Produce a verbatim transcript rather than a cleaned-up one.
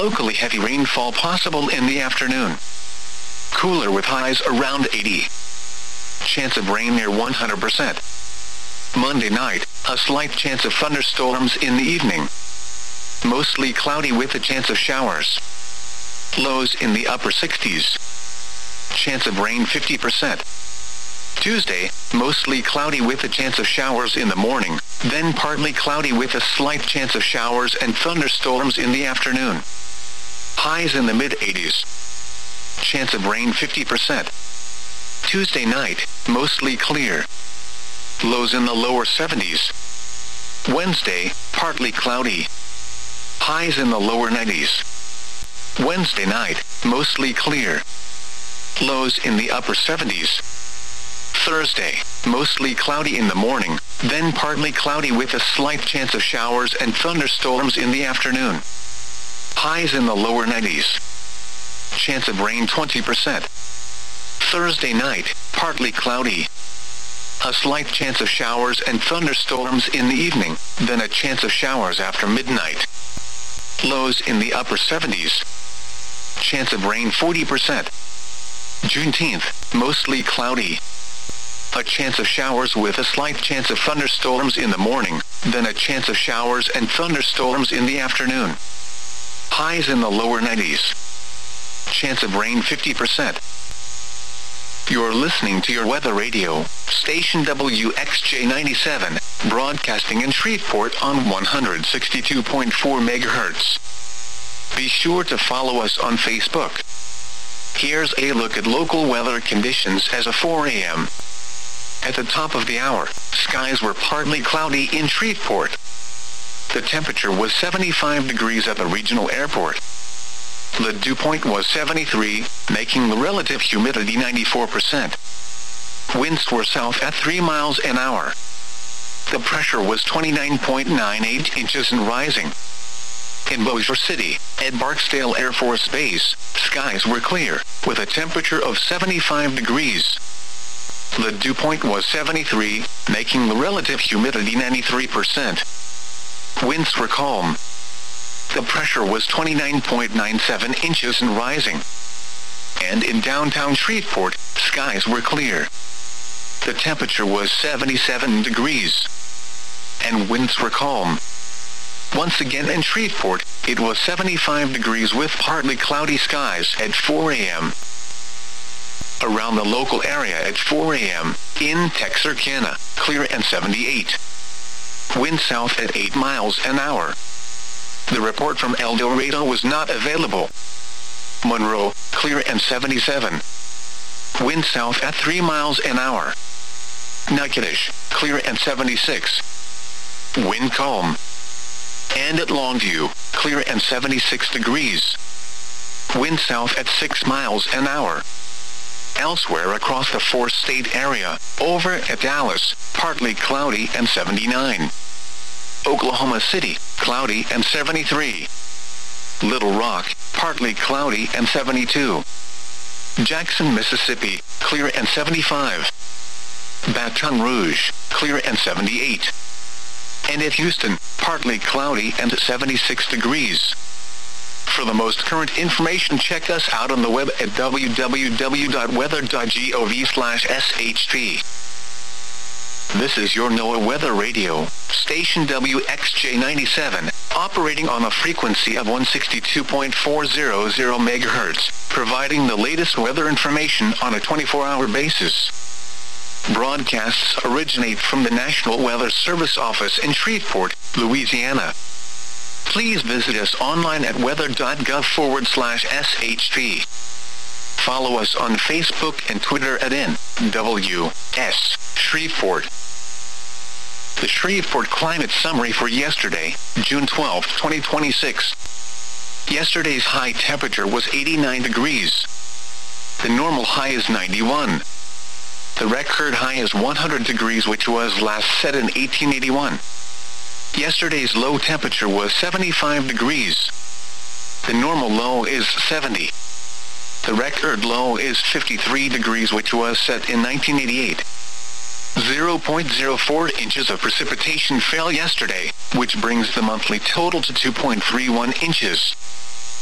locally heavy rainfall possible in the afternoon. Cooler with highs around eighty. Chance of rain near one hundred percent. Monday night, a slight chance of thunderstorms in the evening. Mostly cloudy with a chance of showers. Lows in the upper sixties. Chance of rain fifty percent. Tuesday, mostly cloudy with a chance of showers in the morning, then partly cloudy with a slight chance of showers and thunderstorms in the afternoon. Highs in the mid-eighties. Chance of rain fifty percent. Tuesday night, mostly clear. Lows in the lower seventies. Wednesday, partly cloudy. Highs in the lower nineties. Wednesday night, mostly clear. Lows in the upper seventies. Thursday, mostly cloudy in the morning, then partly cloudy with a slight chance of showers and thunderstorms in the afternoon. Highs in the lower nineties. Chance of rain twenty percent. Thursday night, partly cloudy. A slight chance of showers and thunderstorms in the evening, then a chance of showers after midnight. Lows in the upper seventies. Chance of rain forty percent. Juneteenth, mostly cloudy. A chance of showers with a slight chance of thunderstorms in the morning, then a chance of showers and thunderstorms in the afternoon. Highs in the lower nineties. Chance of rain fifty percent. You're listening to your weather radio, station W X J ninety-seven, broadcasting in Shreveport on one hundred sixty-two point four megahertz. Be sure to follow us on Facebook. Here's a look at local weather conditions as of four a m At the top of the hour, skies were partly cloudy in Shreveport. The temperature was seventy-five degrees at the regional airport. The dew point was seventy-three, making the relative humidity ninety-four percent. Winds were south at three miles an hour. The pressure was twenty-nine point nine eight inches and rising. In Bossier City, at Barksdale Air Force Base, skies were clear, with a temperature of seventy-five degrees. The dew point was seventy-three, making the relative humidity ninety-three percent. Winds were calm. The pressure was twenty-nine point nine seven inches and rising. And in downtown Shreveport, skies were clear. The temperature was seventy-seven degrees. And winds were calm. Once again in Shreveport, it was seventy-five degrees with partly cloudy skies at four a m Around the local area at four a m, in Texarkana, clear and seventy-eight. Wind south at eight miles an hour. The report from El Dorado was not available. Monroe, clear and seventy-seven. Wind south at three miles an hour. Natchitoches, clear and seventy-six. Wind calm. And at Longview, clear and seventy-six degrees. Wind south at six miles an hour. Elsewhere across the four-state area, over at Dallas, partly cloudy and seventy-nine. Oklahoma City, cloudy and seventy-three. Little Rock, partly cloudy and seventy-two. Jackson, Mississippi, clear and seventy-five. Baton Rouge, clear and seventy-eight. And at Houston, partly cloudy and seventy-six degrees. For the most current information, check us out on the web at w w w dot weather dot gov slash s h p. This is your NOAA Weather Radio, station W X J ninety-seven, operating on a frequency of one hundred sixty-two point four hundred megahertz, providing the latest weather information on a twenty-four hour basis. Broadcasts originate from the National Weather Service office in Shreveport, Louisiana. Please visit us online at weather dot gov forward slash S H P. Follow us on Facebook and Twitter at N W S Shreveport. The Shreveport Climate Summary for yesterday, June twelfth, twenty twenty-six. Yesterday's high temperature was eighty-nine degrees. The normal high is ninety-one. The record high is one hundred degrees, which was last set in eighteen eighty-one. Yesterday's low temperature was seventy-five degrees. The normal low is seventy. The record low is fifty-three degrees, which was set in nineteen eighty-eight. zero point zero four inches of precipitation fell yesterday, which brings the monthly total to two point three one inches.